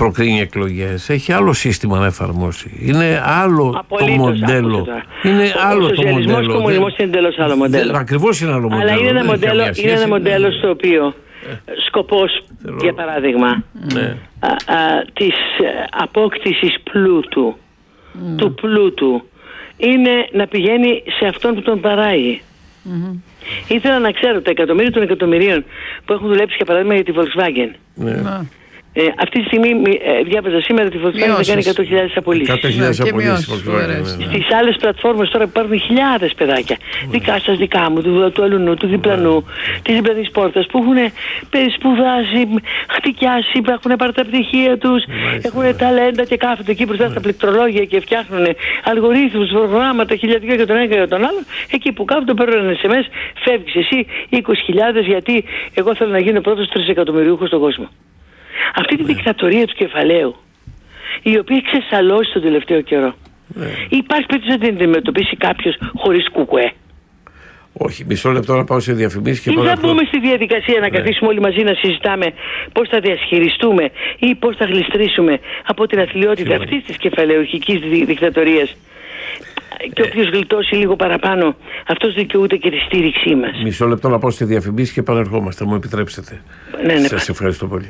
προκρίνει εκλογές. Έχει άλλο σύστημα να εφαρμόσει. Είναι άλλο το μοντέλο. Είναι άλλο το μοντέλο. Ο κομμουνισμός είναι εντελώς άλλο μοντέλο. Ακριβώς είναι άλλο μοντέλο. Αλλά είναι ένα μοντέλο στο οποίο σκοπός, για παράδειγμα, της απόκτησης πλούτου, του πλούτου, είναι να πηγαίνει σε αυτόν που τον παράγει. Ήθελα να ξέρω τα εκατομμύρια των εκατομμυρίων που έχουν δουλέψει, για παράδειγμα, για τη Volkswagen. Αυτή τη στιγμή διάβαζα σήμερα ότι η Volkswagen θα κάνει 100.000 απολύσεις. 100.000 απολύσεις. Στις άλλες πλατφόρμες τώρα υπάρχουν χιλιάδες παιδάκια. Δικά σας, δικά μου, του αλουνού, του διπλανού, της διπλανής πόρτας, που έχουν σπουδάσει, χτυκιάσει, έχουν πάρει τα πτυχία τους, έχουν ταλέντα και κάθονται εκεί μπροστά στα πληκτρολόγια και φτιάχνουν αλγορίθμους, προγράμματα, χιλιαδικά για τον ένα και για τον άλλον. Εκεί που κάθονται παίρνουν ένα SMS, φεύγεις εσύ 20.000 γιατί εγώ θέλω να γίνω πρώτος 3 εκατομμυριούχος στον κόσμο. Αυτή τη δικτατορία του κεφαλαίου, η οποία ξεσαλώσει τον τελευταίο καιρό, υπάρχει περίπτωση να την αντιμετωπίσει κάποιος χωρίς κουκουέ? Όχι, μισό λεπτό να πάω σε διαφημίσεις και θα μπούμε στη διαδικασία να καθίσουμε όλοι μαζί να συζητάμε πώς θα διασχιστούμε ή πώς θα γλιστρήσουμε από την αθλιότητα αυτής της κεφαλαιοχικής δικτατορίας. Και όποιος γλιτώσει λίγο παραπάνω, αυτός δικαιούται και τη στήριξή μας. Μισό λεπτό να πάω στη διαφημίσεις και επανερχόμαστε, μου επιτρέψετε. Σας ευχαριστώ πολύ.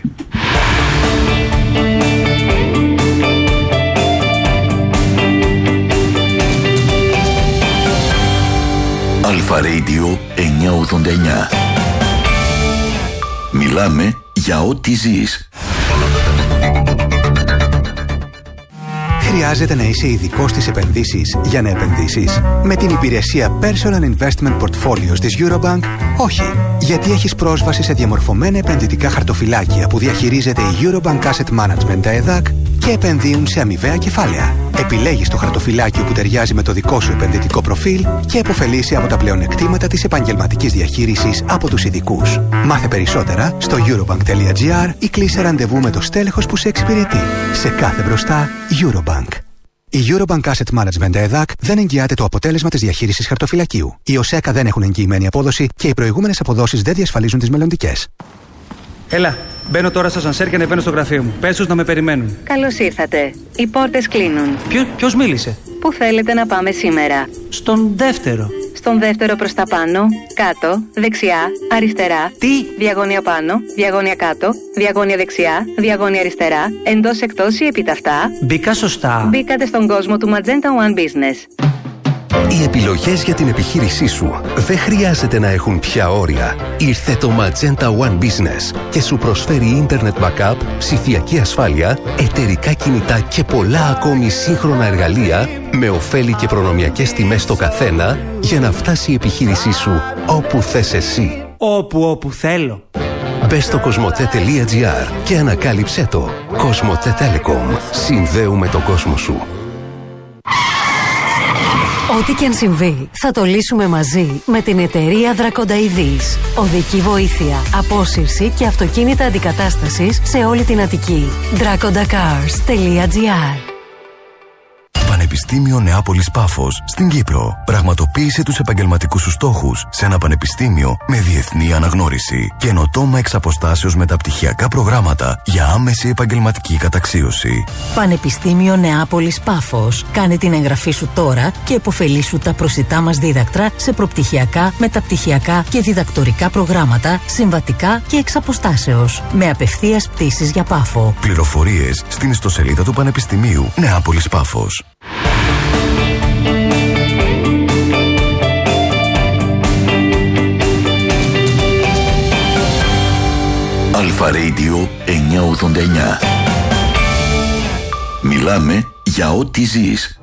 Αλφα Radio 989. Μιλάμε για ό,τι ζεις. Χρειάζεται να είσαι ειδικός στις επενδύσεις για να επενδύσεις? Με την υπηρεσία Personal Investment Portfolios της Eurobank, όχι. Γιατί έχεις πρόσβαση σε διαμορφωμένα επενδυτικά χαρτοφυλάκια που διαχειρίζεται η Eurobank Asset Management ΕΔΑΚ και επενδύουν σε αμοιβαία κεφάλαια. Επιλέγεις το χαρτοφυλάκιο που ταιριάζει με το δικό σου επενδυτικό προφίλ και επωφελείσαι από τα πλεονεκτήματα της επαγγελματικής διαχείρισης από τους ειδικούς. Μάθε περισσότερα στο eurobank.gr ή κλείσε ραντεβού με το στέλεχος που σε εξυπηρετεί. Σε κάθε μπροστά, Eurobank. Η Eurobank Asset Management ΕΔΑΚ δεν εγγυάται το αποτέλεσμα της διαχείρισης χαρτοφυλακίου. Οι ΟΣΕΚΑ δεν έχουν εγγυημένη απόδοση και οι προηγούμενες αποδόσεις δεν διασφαλίζουν τις μελλοντικές. Έλα, μπαίνω τώρα στο ασανσέρ και ανεβαίνω στο γραφείο μου. Πες τους να με περιμένουν. Καλώς ήρθατε. Οι πόρτες κλείνουν. Ποιος μίλησε? Πού θέλετε να πάμε σήμερα? Στον δεύτερο. Στον δεύτερο προς τα πάνω, κάτω, δεξιά, αριστερά. Τι? Διαγώνια πάνω, διαγώνια κάτω, διαγώνια δεξιά, διαγώνια αριστερά, εντός εκτός ή επιταυτά. Μπήκα σωστά? Μπήκατε στον κόσμο του Magenta One Business. Οι επιλογές για την επιχείρησή σου δεν χρειάζεται να έχουν πια όρια. Ήρθε το Magenta One Business και σου προσφέρει Internet Backup, ψηφιακή ασφάλεια, εταιρικά κινητά και πολλά ακόμη σύγχρονα εργαλεία με ωφέλη και προνομιακές τιμές στο καθένα για να φτάσει η επιχείρησή σου όπου θες εσύ. Όπου θέλω. Μπες στο cosmote.gr και ανακάλυψέ το. Cosmote Telecom. Συνδέουμε τον κόσμο σου. Ό,τι και αν συμβεί, θα το λύσουμε μαζί με την εταιρεία Δρακονταειδής. Οδική βοήθεια, απόσυρση και αυτοκίνητα αντικατάστασης σε όλη την Αττική. dracondacars.gr. Πανεπιστήμιο Νεάπολης Πάφος στην Κύπρο. Πραγματοποίησε τους επαγγελματικούς σου στόχους σε ένα πανεπιστήμιο με διεθνή αναγνώριση. Καινοτόμα εξ αποστάσεως μεταπτυχιακά προγράμματα για άμεση επαγγελματική καταξίωση. Πανεπιστήμιο Νεάπολης Πάφος. Κάνε την εγγραφή σου τώρα και επωφελήσου τα προσιτά μας δίδακτρα σε προπτυχιακά, μεταπτυχιακά και διδακτορικά προγράμματα, συμβατικά και εξ αποστάσεως. Με απευθείας πτήσεις για Πάφο. Πληροφορίες στην ιστοσελίδα του Πανεπιστημίου Νεάπολης Πάφος. Αλφα Radio 989. Μιλάμε για ό,τι ζεις.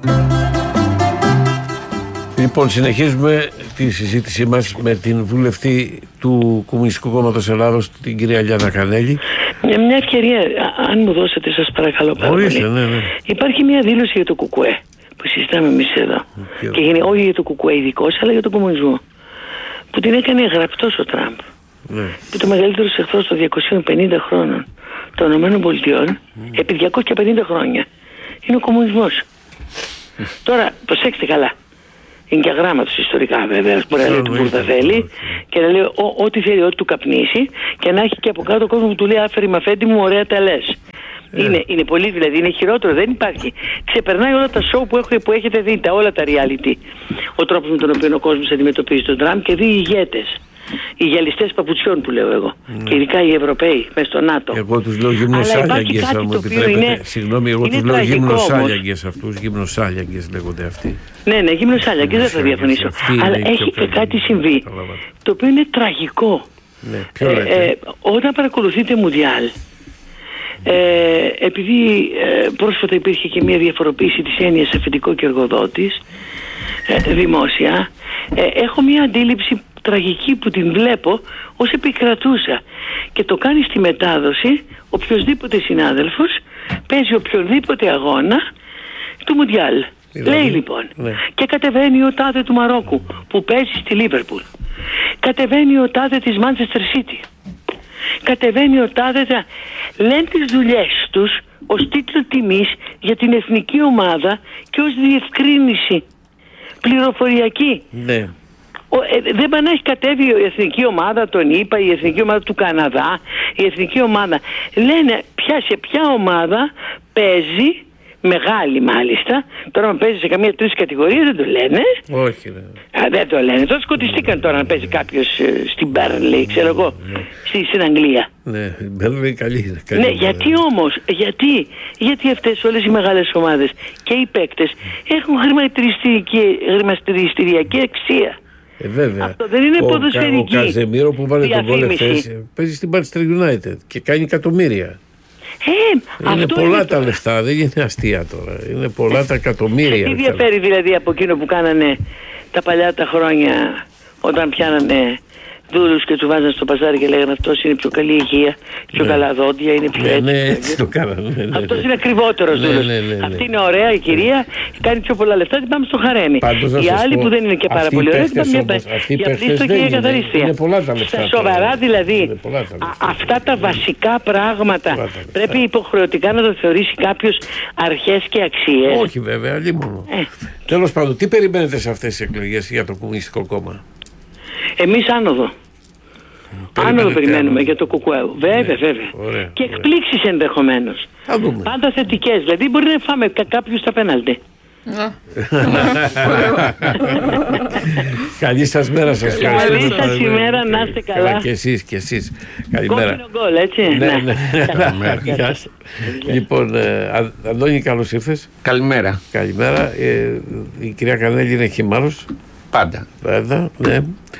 Λοιπόν, συνεχίζουμε τη συζήτησή μας με την βουλευτή του Κομμουνιστικού Κόμματος Ελλάδος, την κυρία Λιάννα Κανέλη. Μια ευκαιρία, αν μου δώσετε, σας παρακαλώ πάρα πολύ. Ναι. Υπάρχει μια δήλωση για το ΚΚΕ που συζητάμε εμείς εδώ. Και όχι για το ΚΚΕ ειδικός, αλλά για τον κομμουνισμό. Που την έκανε γραπτός ο Τραμπ. Και το μεγαλύτερο εχθρός των 250 χρόνων των ΗΠΑ, επί 250 χρόνια, είναι ο κομμουνισμός. Τώρα, προσέξτε καλά. Είναι και αγράμματος ιστορικά βέβαια. Μπορεί να λέει του Μπούρδα θέλει και να λέει ό,τι θέλει, ό,τι του καπνίσει, και να έχει και από κάτω κόσμο που του λέει άφερη μαφέντη μου, ωραία τα λες. Είναι πολύ, δηλαδή είναι χειρότερο, δεν υπάρχει. Ξεπερνάει όλα τα show που έχετε δει, όλα τα reality. Ο τρόπος με τον οποίο ο κόσμος αντιμετωπίζει τον Τραμπ και δει οι ηγέτες. Οι γυαλιστές παπουτσιών που λέω εγώ. Και ειδικά οι Ευρωπαίοι μέσα στο ΝΑΤΟ. Εγώ τους λέω γυμνοσάλιαγκες, αν μου επιτρέπετε. Συγγνώμη, εγώ τους λέω γυμνοσάλιαγκες αυτούς. Γυμνοσάλιαγκες λέγονται αυτοί. Ναι, γυμνοσάλιαγκες, δεν θα διαφωνήσω. Αλλά έχει και κάτι συμβεί, το οποίο είναι τραγικό. Όταν παρακολουθείτε Μουντιάλ, επειδή πρόσφατα υπήρχε και μια διαφοροποίηση της έννοιας αφεντικό και εργοδότης δημόσια, έχω μια αντίληψη τραγική που την βλέπω ως επικρατούσα, και το κάνει στη μετάδοση οποιοσδήποτε συνάδελφος παίζει οποιοδήποτε αγώνα του Μουντιάλ. Λέει λοιπόν, και κατεβαίνει ο τάδε του Μαρόκου που παίζει στη Λίβερπουλ, κατεβαίνει ο τάδε της Μάντσεστερ Σίτι, κατεβαίνει ο τάδε, λένε τις δουλειές τους ως τίτλο τιμής για την εθνική ομάδα και ως διευκρίνηση πληροφοριακή. Ναι. Δεν πάνε να έχει κατέβει η εθνική ομάδα των ΗΠΑ, η εθνική ομάδα του Καναδά, η εθνική ομάδα. Λένε σε ποια ομάδα παίζει, μεγάλη μάλιστα. Τώρα αν παίζει σε καμία τρίτη κατηγορία δεν το λένε. Όχι, δεν το λένε. Τώρα σκοτιστήκαν τώρα να παίζει κάποιος στην Μπέρνλι, ξέρω εγώ, στην Αγγλία. Ναι, η Μπέρνλι καλή. Ναι, γιατί όμως, γιατί αυτές όλες οι μεγάλες ομάδες και οι παίκτες έχουν χρηματιστηριακή αξία. Βέβαια. Αυτό δεν είναι ποδοσφαιρική. Ο Καζεμίρο που βάλε τον γκολ εχθές παίζει στην Manchester United και κάνει εκατομμύρια. Είναι πολλά τα λεφτά, δεν είναι αστεία τώρα. Είναι πολλά τα εκατομμύρια. Τι διαφέρει δηλαδή από εκείνο που κάνανε τα παλιά τα χρόνια, όταν πιάνανε δούλους και του βάζανε στο παζάρι και λέγανε αυτός είναι πιο καλή υγεία, πιο καλά δόντια, είναι πιο έτσι. Ναι, έτσι το κάνανε. Αυτός είναι ακριβότερος δούλος. Αυτή είναι ωραία η κυρία, κάνει πιο πολλά λεφτά και πάμε στο χαρέμι. Οι άλλοι που δεν είναι και πάρα πολύ ωραίοι, πάμε για πλήστο και για καθαρίστρια. Είναι πολλά τα λεφτά. Σοβαρά δηλαδή, αυτά τα βασικά πράγματα πρέπει υποχρεωτικά να τα θεωρήσει κάποιος αρχές και αξίες. Όχι βέβαια, λίμωνο. Τέλος πάντων, τι περιμένετε σε αυτές τις εκλογές για το Κομμουνιστικό Κόμμα? Εμείς άνοδο. Άνοδο περιμένουμε για το ΚΚΕ. Βέβαια. Ωραία, και εκπλήξεις ενδεχομένως. Πάντα θετικές. Δηλαδή μπορεί να φάμε κάποιους στα πέναλτι. Καλή σας μέρα σας. Καλή σας ημέρα, να είστε καλά. Και εσείς. Καλημέρα. Κόκκινο γκολ, έτσι. Ναι. Λοιπόν, Αντώνη, καλώς ήρθες. Καλημέρα. Η κυρία Κανέλη είναι χυμάρος. Πάντα. Ναι.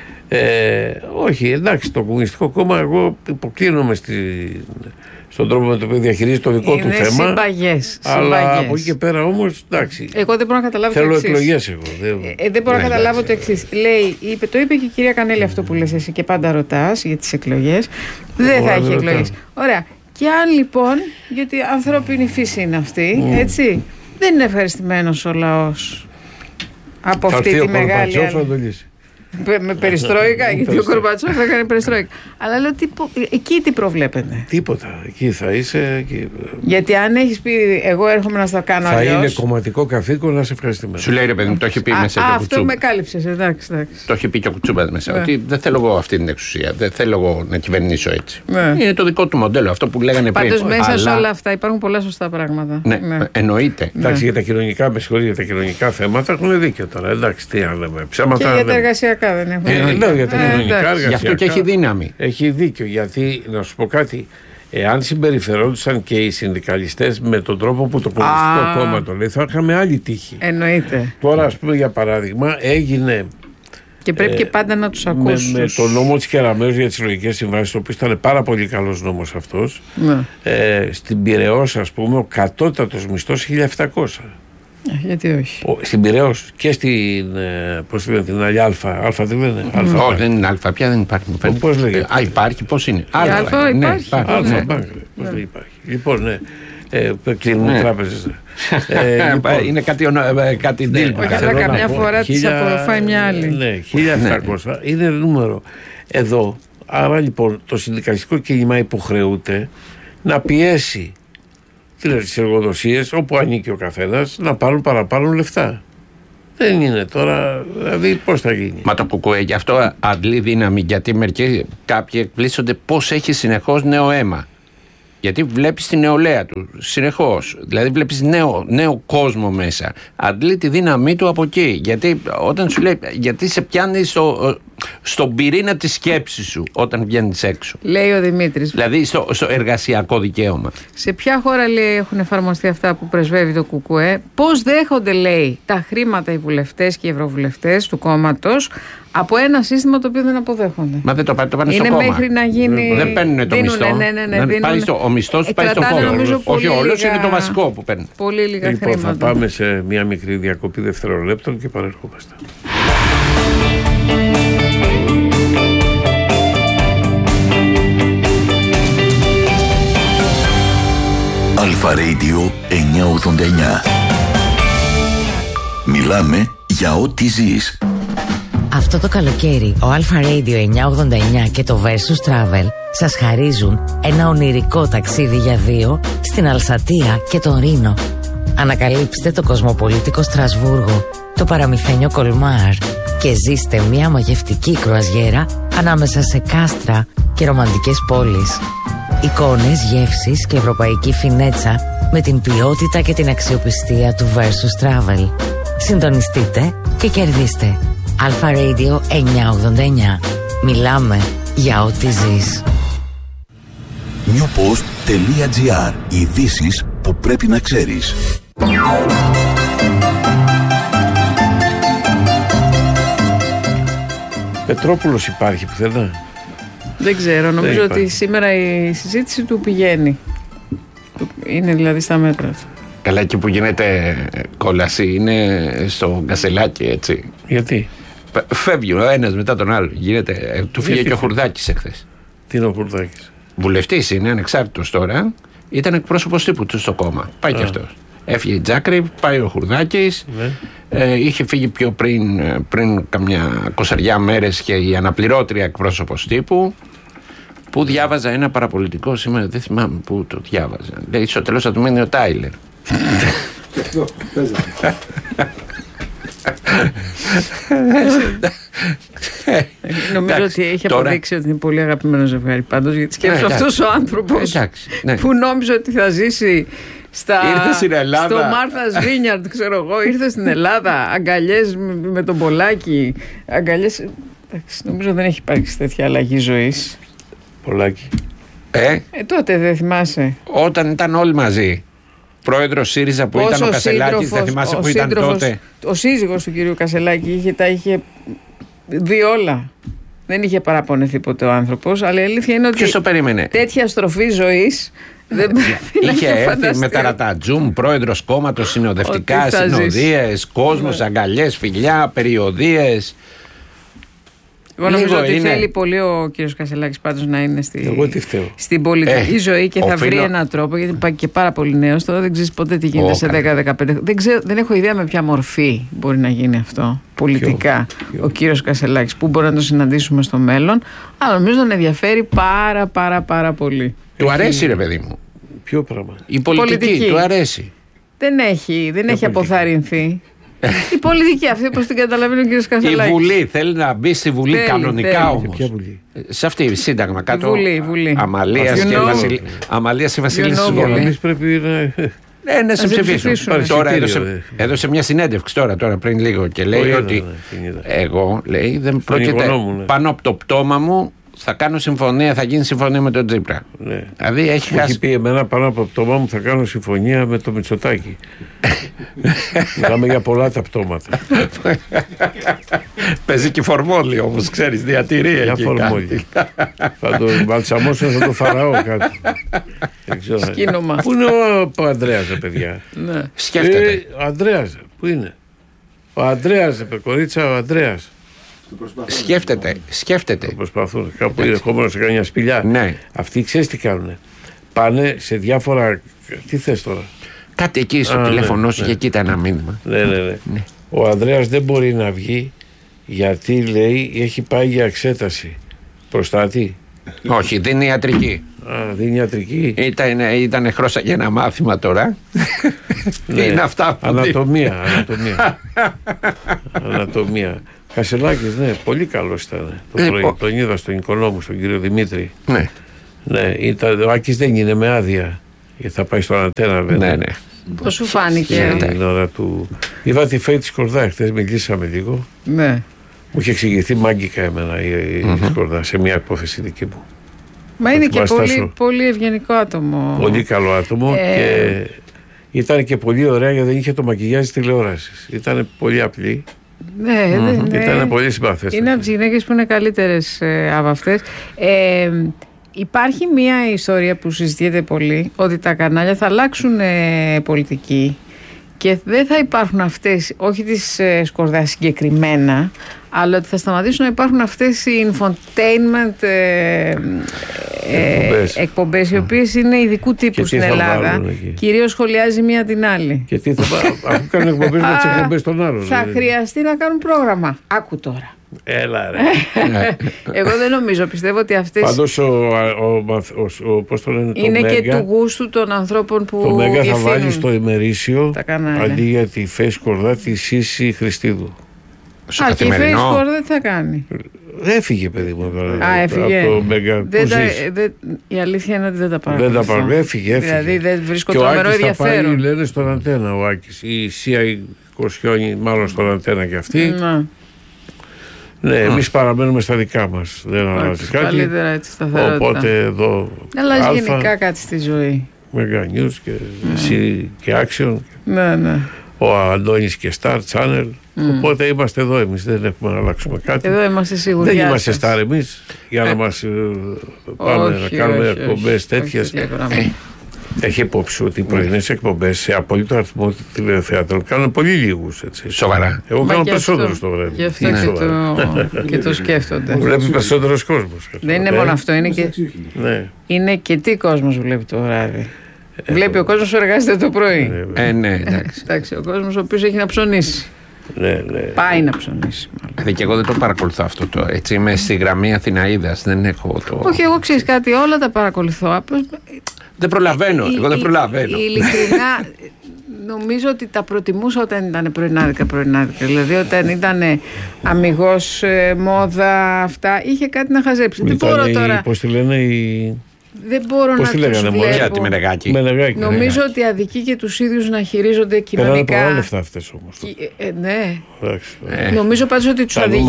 Όχι, εντάξει, το Κομμουνιστικό Κόμμα εγώ υποκλίνομαι στον τρόπο με τον οποίο διαχειρίζει το δικό του θέμα. Συμπαγές. Αλλά από εκεί και πέρα όμως, εντάξει. Εγώ δεν μπορώ να καταλάβω θέλω το εξής. εκλογές εγώ. Δεν μπορώ να καταλάβω το εξής. Το είπε και η κυρία Κανέλη αυτό που λες εσύ και πάντα ρωτάς για τις εκλογές. Δεν θα έχει εκλογές. Ωραία. Και αν λοιπόν, γιατί ανθρώπινη φύση είναι αυτή, έτσι, δεν είναι ευχαριστημένος ο λαός από αυτή τη μεγάλη. Με περιστρόικα, γιατί ο Γκορμπατσόφ έκανε περιστρόικα. Αλλά λέω, εκεί τι προβλέπετε? Τίποτα. Εκεί θα είσαι. Γιατί αν έχεις πει, εγώ έρχομαι να στα κάνω αλλιώς. Θα είναι κομματικό καθήκον να σε ευχαριστημένο. Σου λέει ρε παιδί μου, το έχει πει μέσα και ο Κουτσούμπα. Αυτό με κάλυψες, εντάξει. Το έχει πει και ο Κουτσούμπα μέσα. Ότι δεν θέλω εγώ αυτή την εξουσία. Δεν θέλω εγώ να κυβερνήσω έτσι. Είναι το δικό του μοντέλο, αυτό που λέγανε πριν. Πάντως μέσα σε όλα αυτά υπάρχουν πολλά σωστά πράγματα. Ναι, εννοείται. Εντάξει, για τα κοινωνικά θέματα έχουν δίκιο τώρα. Εντάξει, τι να λέμε. Και για τα εργασιακά. Λέω για τα κοινωνικά εργασιακά. Γι' αυτό και έχει δύναμη. Έχει δίκιο, γιατί να σου πω κάτι. Εάν συμπεριφερόντουσαν και οι συνδικαλιστές με τον τρόπο που το Κομμουνιστικό Κόμμα το λέει, θα είχαμε άλλη τύχη. Εννοείται. Τώρα, ας πούμε, για παράδειγμα, έγινε. Και πρέπει και πάντα να τους ακούσεις. Με το νόμο της Κεραμέως για τις συλλογικές συμβάσεις, ο οποίος ήταν πάρα πολύ καλός νόμος αυτός. Στην Πειραιώς, ας πούμε, ο κατώτατος μισθός 1.700. Γιατί όχι. Στην Πειραιώς και στην. Πώς λένε την άλλη, Α δεν λένε. Όχι, δεν είναι Α, πια δεν υπάρχει. Πώς λέγεται? Υπάρχει, πώς είναι? Α υπάρχει. Πώς δεν υπάρχει. Λοιπόν, ναι. Κλείνουν τράπεζες. Είναι κάτι deal. Αλλά καμιά φορά τις απορροφάει μια άλλη. Ναι, 1.700 είναι νούμερο. Εδώ, άρα λοιπόν το συνδικαλιστικό κίνημα υποχρεούται να πιέσει τις εργοδοσίες όπου ανήκει ο καθένας να πάρουν παραπάνω λεφτά. Δεν είναι τώρα, δηλαδή πώς θα γίνει? Μα το ΚΚΕ γι' αυτό αντλεί δύναμη, γιατί κάποιοι εκπλήσονται πώς έχει συνεχώς νέο αίμα. Γιατί βλέπεις την νεολαία του συνεχώς. Δηλαδή βλέπεις νέο κόσμο μέσα. Αντλεί τη δύναμή του από εκεί. Γιατί όταν σου λέει, γιατί σε πιάνει στον πυρήνα της σκέψης σου όταν βγαίνεις έξω. Λέει ο Δημήτρης. Δηλαδή στο εργασιακό δικαίωμα. Σε ποια χώρα, λέει, έχουν εφαρμοστεί αυτά που πρεσβεύει το ΚΚΕ? Πώς δέχονται, λέει, τα χρήματα οι βουλευτές και οι ευρωβουλευτές του κόμματος από ένα σύστημα το οποίο δεν αποδέχονται? Μα δεν το πάνε στο είναι κόμμα. Μέχρι να γίνει. Δεν παίρνουν το μισθό. Ο μισθός πάει στο κόμμα. Όχι όλος, είναι το βασικό που παίρνουν. Πολύ λίγα χρήματα. Θα πάμε σε μια μικρή διακοπή δευτερολέπτων και παρερχόμαστε. Αλφα Radio 989. Μιλάμε για ό,τι ζεις. Αυτό το καλοκαίρι ο Αλφα Radio 989 και το Versus Travel σας χαρίζουν ένα ονειρικό ταξίδι για 2 στην Αλσατία και τον Ρήνο. Ανακαλύψτε το κοσμοπολίτικο Στρασβούργο, το παραμυθένιο Κολμάρ και ζήστε μια μαγευτική κρουαζιέρα ανάμεσα σε κάστρα και ρομαντικές πόλεις. Εικόνες, γεύσεις και ευρωπαϊκή φινέτσα με την ποιότητα και την αξιοπιστία του Versus Travel. Συντονιστείτε και κερδίστε. Αλφα Radio 989. Μιλάμε για ό,τι ζεις. newpost.gr. Ειδήσεις που πρέπει να ξέρεις. Πετρόπουλος υπάρχει πουθενά? Δεν ξέρω, νομίζω ότι σήμερα η συζήτηση του πηγαίνει. Είναι δηλαδή στα μέτρα. Καλά, εκεί που γίνεται κόλαση είναι στο Κασελάκι, έτσι. Γιατί? Φεύγει ο ένας μετά τον άλλο. Του φύγε και ο Χουρδάκης εχθές. Τι είναι ο Χουρδάκης? Βουλευτής είναι, ανεξάρτητος τώρα. Ήταν εκπρόσωπος τύπου του στο κόμμα. Πάει και αυτός. Έφυγε η Τζάκρη, πάει ο Χουρδάκης. Ναι. Είχε φύγει πιο πριν καμιά 20 μέρες και η αναπληρώτρια εκπρόσωπος τύπου, που διάβαζα ένα παραπολιτικό σήμερα, δεν θυμάμαι πού το διάβαζα. Λέει στο τέλος θα του μείνει ο Τάιλερ. Νομίζω ότι έχει αποδείξει ότι είναι πολύ αγαπημένο ζευγάρι πάντως, γιατί σκέφτομαι αυτός ο άνθρωπος που νόμιζε ότι θα ζήσει στο Μάρθας Βίνιαρντ, ξέρω εγώ, ήρθε στην Ελλάδα, αγκαλιές με τον Πολάκη, αγκαλιές. Νομίζω δεν έχει υπάρξει τέτοια αλλαγή ζωής. Πολάκη. Τότε δεν θυμάσαι? Όταν ήταν όλοι μαζί. Πρόεδρος ΣΥΡΙΖΑ που ήταν ο Κασελάκης, δεν θυμάσαι που ήταν τότε? Ο σύζυγος του κυρίου Κασελάκη τα είχε δει όλα. Δεν είχε παραπονεθεί ποτέ ο άνθρωπος, αλλά η αλήθεια είναι ότι ποιος το περίμενε? Τέτοια στροφή ζωής δεν πρέπει να είχε έρθει με ταρατατζούμ, πρόεδρος κόμματος, συνοδευτικά, συνοδείες, κόσμος, αγκαλιές, φιλιά, περιοδίες. Εγώ νομίζω ότι θέλει πολύ ο κύριος Κασελάκης πάντως να είναι στην πολιτική ζωή και θα βρει έναν τρόπο, γιατί πάει και πάρα πολύ νέος. Τώρα δεν ξέρεις ποτέ τι γίνεται σε 10-15. Δεν έχω ιδέα με ποια μορφή μπορεί να γίνει αυτό πολιτικά ο κύριος Κασελάκης, που μπορεί να το συναντήσουμε στο μέλλον. Αλλά νομίζω τον ενδιαφέρει πάρα πολύ. Του αρέσει, ρε παιδί μου. Ποιο πράγμα? Η πολιτική του αρέσει. Δεν έχει αποθαρρυνθεί. Η πολιτική αυτή, όπως την καταλαβαίνει ο κ. Κασελάκης. Η Βουλή θέλει να μπει στη Βουλή κανονικά όμως. Ποια Βουλή? Σε αυτή η Σύνταγμα κάτω. Βουλή. Αμαλίας και Βασιλής. Εμείς πρέπει να σε ψηφίσουν. Τώρα έδωσε μια συνέντευξη τώρα πριν λίγο και λέει ότι εγώ, λέει, δεν πρόκειται πάνω από το πτώμα μου. Θα κάνω συμφωνία, θα γίνει συμφωνία με τον Τσίπρα. Ναι. Δηλαδή έχει πει εμένα πάνω από το πτώμα μου θα κάνω συμφωνία με το Μητσοτάκη. Μιλάμε για πολλά τα πτώματα. Παίζει και φορμόλι όμως, ξέρεις, διατηρεί. Για φορμόλι. Θα το μπαλσαμώσω, θα το φαραώ κάτω. Σκήνομα. Πού είναι ο Ανδρέας, παιδιά? Σκέφτεται. Ο Ανδρέας, πού είναι? Ο Ανδρέας, κορίτσα, ο Ανδρέας. Σκέφτεται. Προσπαθούν. Κάπου είναι ερχόμενο σε καμιά σπηλιά. Ναι. Αυτοί ξέρεις τι κάνουνε? Πάνε σε διάφορα. Τι θες τώρα? Κάτι εκεί στο τηλέφωνο σου και κοίτα ένα μήνυμα. Ναι. Ο Ανδρέας δεν μπορεί να βγει γιατί, λέει, έχει πάει για εξέταση. Προστάτη. Όχι, δίνει ιατρική. Δίνει ιατρική. Ήταν χρώσα για ένα μάθημα τώρα. Είναι αυτά που Ανατομία. Κασελάκης, ναι, πολύ καλός ήταν το πρωί. Τον είδα στον οικονόμο, στον κύριο Δημήτρη. Ναι. Ναι, ο Άκης δεν είναι με άδεια. Γιατί θα πάει στον Αντένα, Ναι. Πώς σου φάνηκε? Την ώρα του. Είδα τη Φέη τη Σκορδά, χθες μιλήσαμε λίγο. Ναι. Μου είχε εξηγηθεί μάγκικα εμένα η Σκορδά σε μια υπόθεση δική μου. Μα είναι και πολύ ευγενικό άτομο. Πολύ καλό άτομο και ήταν και πολύ ωραία γιατί δεν είχε το μακιγιάζ τηλεόρασης. Ήταν πολύ απλή. Ναι. Ήταν πολύ συμπαθές. Είναι από τις γυναίκες που είναι καλύτερες από αυτές. Υπάρχει μία ιστορία που συζητιέται πολύ, ότι τα κανάλια θα αλλάξουν πολιτική και δεν θα υπάρχουν αυτές, όχι τις Σκορδάς συγκεκριμένα, αλλά ότι θα σταματήσουν να υπάρχουν αυτές οι infotainment εκπομπές, οι οποίες είναι ειδικού τύπου στην Ελλάδα. Κυρίως σχολιάζει μία την άλλη. Και τι θα αφού κάνουν εκπομπές με τις εκπομπές των άλλων. Θα χρειαστεί να κάνουν πρόγραμμα. Άκου τώρα. Έλα ρε. Εγώ δεν νομίζω, πιστεύω ότι αυτές. Πάντως πώς το λένε, είναι το και Μέγκα, του γούστου των ανθρώπων που το Μέγκα θα βάλει στο ημερήσιο αντί για τη Φέη Σκορδά τη Σύση Χριστίδου. Και η Φέη Σκορδά δεν θα κάνει. Έφυγε, παιδί μου. Έφυγε. Από το Μέγκα. Η αλήθεια είναι ότι δεν τα παρακολουθώ. Έφυγε. Δηλαδή δεν βρίσκω τρομερό ενδιαφέρον. Θα πάει, λένε, στον Αντένα ο Άκης. Η Σία Κοσιόνη μάλλον στον Αντένα και αυτή. Ναι, εμείς παραμένουμε στα δικά μας. Δεν αλλάζει κάτι. Καλύτερα έτσι, σταθερότητα. Οπότε εδώ. Δεν αλλάζει γενικά κάτι στη ζωή. Mega News και εσύ και Action. Ναι. Ο Αντώνης και Star Channel. Οπότε είμαστε εδώ εμείς. Δεν έχουμε να αλλάξουμε κάτι. Εδώ είμαστε σίγουροι. Δεν είμαστε star εμείς για να μας πάμε να κάνουμε εκπομπές τέτοιες. Έχει υπόψη ότι οι πρωινές εκπομπές σε απολύτω αριθμό τηλεθεάτρων κάνουν πολύ λίγους. Σοβαρά. Εγώ κάνω περισσότερο στο βράδυ. Γι' αυτό και το σκέφτονται. Βλέπει περισσότερος κόσμος. Δεν είναι μόνο αυτό. Είναι και τι κόσμος βλέπει το βράδυ. Βλέπει ο κόσμος που εργάζεται το πρωί. Ναι, εντάξει. Ο κόσμος ο οποίος έχει να ψωνίσει. Ναι. Πάει να ψωνίσει. Και εγώ δεν το παρακολουθώ αυτό το. Έτσι είμαι στη γραμμή Αθηναίδας. Δεν έχω το. Όχι, εγώ ξέρεις κάτι, όλα τα παρακολουθώ. Δεν προλαβαίνω. Εγώ δεν προλαβαίνω. Ειλικρινά, νομίζω ότι τα προτιμούσα όταν ήταν πρωινάδικα. Δηλαδή, όταν ήταν αμιγώς, μόδα, αυτά, είχε κάτι να χαζέψει. Δεν μπορώ τώρα. Πώς τη λένε Δεν μπορώ να τους βλέπω. Τη Μενεγάκη. Νομίζω ότι αδικεί και τους ίδιους να χειρίζονται κοινωνικά. Πέραν πολλά λεφτά αυτές όμως. Ναι. Νομίζω πάντως ότι τους αδικεί.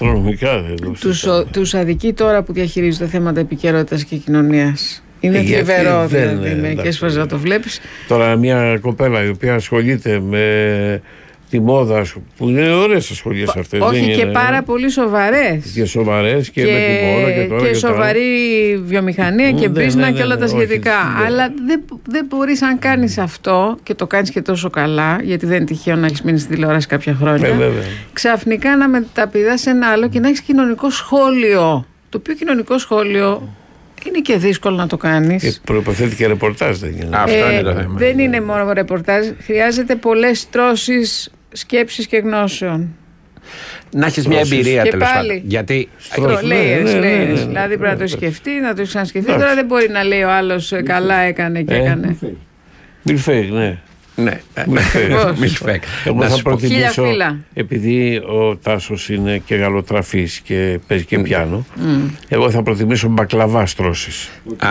Τους αδικεί τώρα που διαχειρίζονται θέματα επικαιρότητας και κοινωνίας. Είναι θλιβερό δηλαδή. Μερικές φορές να το βλέπεις. Τώρα μια κοπέλα η οποία ασχολείται με τη μόδα, που είναι ωραίες ασχολίες αυτές. Όχι, και πάρα πολύ σοβαρές. Και σοβαρές και με τη μόδα και τώρα. Και σοβαρή βιομηχανία και business και όλα τα σχετικά. Αλλά δεν μπορείς, αν κάνεις αυτό και το κάνεις και τόσο καλά, γιατί δεν είναι τυχαίο να έχεις μείνει στη τηλεόραση κάποια χρόνια, ξαφνικά να μεταπηδάς σε ένα άλλο και να έχεις κοινωνικό σχόλιο. Το οποίο κοινωνικό σχόλιο είναι και δύσκολο να το κάνεις. Και προϋποθέτει και ρεπορτάζ, δεν είναι. Αυτό είναι το θέμα. Δεν είναι μόνο ρεπορτάζ. Χρειάζεται πολλές τρώσεις σκέψης και γνώσεων. Να έχεις μια εμπειρία τέλος πάντων. Γιατί. Δηλαδή πρέπει να το σκεφτεί, να το ξανασκεφτεί. Τώρα δεν μπορεί να λέει ο άλλος καλά έκανε και έκανε. Μιλφέγ, ναι. Ναι, Μιλφέκ. Εγώ θα προτιμήσω, επειδή ο Τάσος είναι και γαλοτραφής και παίζει και πιάνο, εγώ θα προτιμήσω μπακλαβά στρώσεις.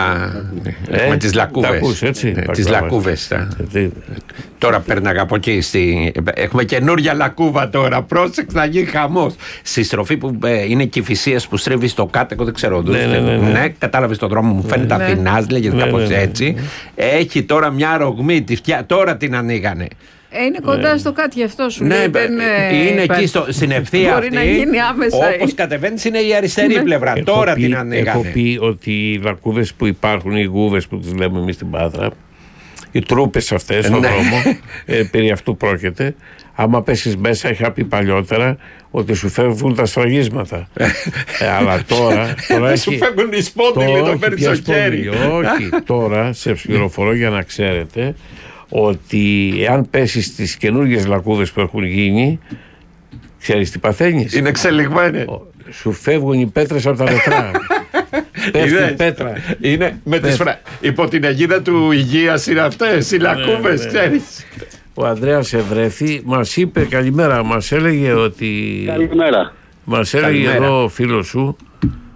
Με τις λακκούβες. Τις λακκούβες. Τώρα πέρναγα από εκεί. Έχουμε καινούρια λακκούβα τώρα. Πρόσεξε να γίνει χαμός. Στη στροφή που είναι Κηφισίας που στρίβει στο κάτω, δεν ξέρω. Ναι, κατάλαβες τον δρόμο, μου φαίνεται Αθηνάς, λέγεται κάπως έτσι. Έχει τώρα μια ρογμή. Τώρα την ανοίγανε. Είναι κοντά στο κάτι, γι' αυτό σου λέει. Είναι εκεί στην ευθεία αυτή. Μπορεί να γίνει άμεσα. Όπως κατεβαίνεις είναι η αριστερή πλευρά. Τώρα την ανοίγανε. Έχω πει ότι οι λακκούδες που υπάρχουν, οι γούβες που τις λέμε εμείς στην Πάτρα, οι τρούπες αυτές στον δρόμο, περί αυτού πρόκειται. Άμα πέσεις μέσα, είχα πει παλιότερα ότι σου φεύγουν τα σφραγίσματα. Αλλά τώρα σου φεύγουν οι σπόνδυλοι, το παίρνεις στο χέρι. Όχι, τώρα σε πληροφορώ για να ξέρετε ότι εάν πέσεις στις καινούργιες λακκούδες που έχουν γίνει, ξέρεις τι παθαίνεις? Είναι εξελιγμένοι. Σου φεύγουν οι πέτρες από τα νετρά. Πέφτει πέτρα. Είναι με τις υπό την αιγίδα του υγείας είναι αυτές οι λακκούβες, ξέρεις. Ο Ανδρέας Ευρέθη μας είπε καλημέρα, μας έλεγε ότι. Καλημέρα. Μας έλεγε εδώ ο φίλος σου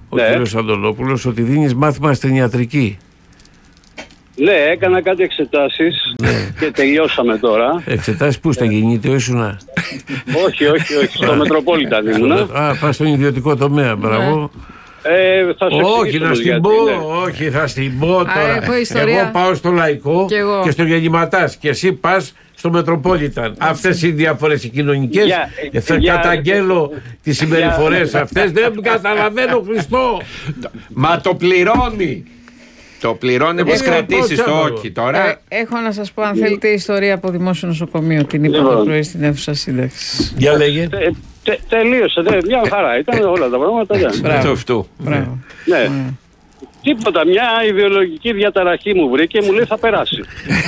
ο κύριος Αντωνόπουλος, ότι δίνεις μάθημα στην ιατρική. Ναι, έκανα κάτι εξετάσεις και τελειώσαμε τώρα. Εξετάσεις πού, στα γεννήτιο ήσουνα? Όχι, στο Μετροπόλιταν ήμουνα. Πας στον ιδιωτικό τομέα, μπράβο. Όχι, να στην πω, όχι, θα στην πω τώρα. Εγώ πάω στο Λαϊκό και στο Γεννηματάς και εσύ πας στο Μετροπόλιταν. Αυτές οι διαφορές οι κοινωνικές, θα καταγγέλω τις συμπεριφορές αυτές. Δεν καταλαβαίνω, Χριστό. Μα το πληρώνει. Το πληρώνει τις κρατήσεις, το όχι τώρα. Έχω να σας πω, αν θέλετε, ιστορία από δημόσιο νοσοκομείο. Την είπα το πρωί στην αίθουσα σύνταξης. Για λέγε. Τελείωσε, μια χαρά. Ήταν όλα τα πράγματα. Αυτό. Ναι. Τίποτα, μια ιδεολογική διαταραχή μου βρήκε, μου λέει θα περάσει.